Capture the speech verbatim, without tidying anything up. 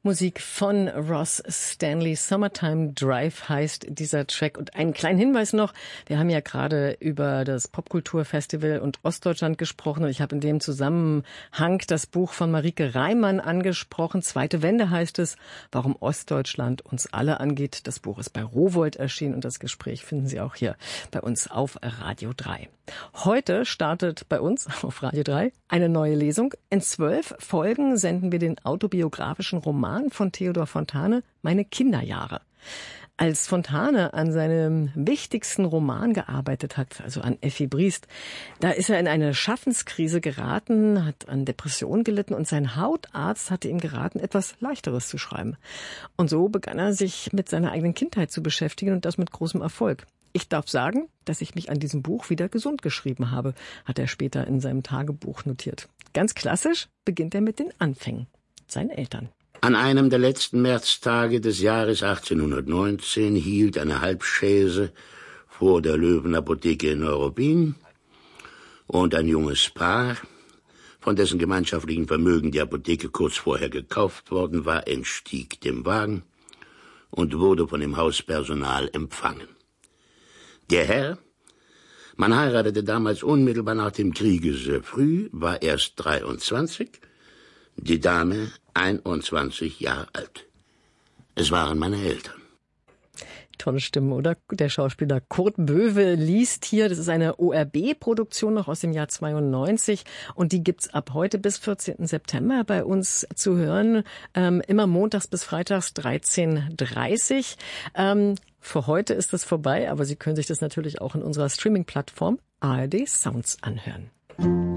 Musik von Ross Stanley. Summertime Drive heißt dieser Track. Und einen kleinen Hinweis noch. Wir haben ja gerade über das Popkulturfestival und Ostdeutschland gesprochen. Und ich habe in dem Zusammenhang das Buch von Marieke Reimann angesprochen. Zweite Wende heißt es, warum Ostdeutschland uns alle angeht. Das Buch ist bei Rowohlt erschienen und das Gespräch finden Sie auch hier bei uns auf Radio drei. Heute startet bei uns auf Radio drei eine neue Lesung. In zwölf Folgen senden wir den autobiografischen Roman von Theodor Fontane, Meine Kinderjahre. Als Fontane an seinem wichtigsten Roman gearbeitet hat, also an Effi Briest, da ist er in eine Schaffenskrise geraten, hat an Depressionen gelitten und sein Hautarzt hatte ihm geraten, etwas Leichteres zu schreiben. Und so begann er sich mit seiner eigenen Kindheit zu beschäftigen und das mit großem Erfolg. Ich darf sagen, dass ich mich an diesem Buch wieder gesund geschrieben habe, hat er später in seinem Tagebuch notiert. Ganz klassisch beginnt er mit den Anfängen, seinen Eltern. An einem der letzten Märztage des Jahres achtzehnhundertneunzehn hielt eine Halbchaise vor der Löwenapotheke in Neuruppin und ein junges Paar, von dessen gemeinschaftlichen Vermögen die Apotheke kurz vorher gekauft worden war, entstieg dem Wagen und wurde von dem Hauspersonal empfangen. Der Herr, man heiratete damals unmittelbar nach dem Kriege sehr früh, war erst dreiundzwanzig, die Dame einundzwanzig Jahre alt. Es waren meine Eltern. Tolle Stimme, oder? Der Schauspieler Kurt Böwe liest hier, das ist eine O R B-Produktion noch aus dem Jahr zweiundneunzig und die gibt's ab heute bis vierzehnten September bei uns zu hören, ähm, immer montags bis freitags dreizehn Uhr dreißig. Ähm, für heute ist das vorbei, aber Sie können sich das natürlich auch in unserer Streaming-Plattform A R D Sounds anhören.